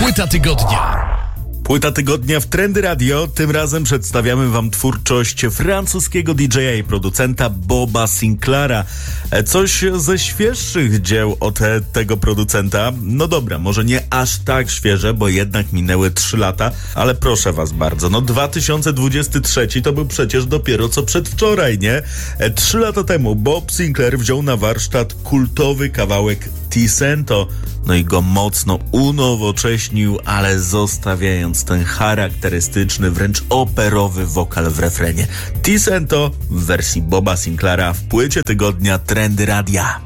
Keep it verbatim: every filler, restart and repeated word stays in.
Płyta tygodnia. Płyta tygodnia w Trendy Radio. Tym razem przedstawiamy wam twórczość francuskiego D J a i producenta Boba Sinclaira. Coś ze świeższych dzieł od tego producenta. No dobra, może nie aż tak świeże, bo jednak minęły trzy lata, ale proszę was bardzo, no dwa tysiące dwudziesty trzeci to był przecież dopiero co przedwczoraj, nie? Trzy lata temu Bob Sinclair wziął na warsztat kultowy kawałek T-Sento, no i go mocno unowocześnił, ale zostawiając ten charakterystyczny, wręcz operowy wokal w refrenie. T-Sento w wersji Boba Sinclaira w płycie tygodnia Trendy Radia.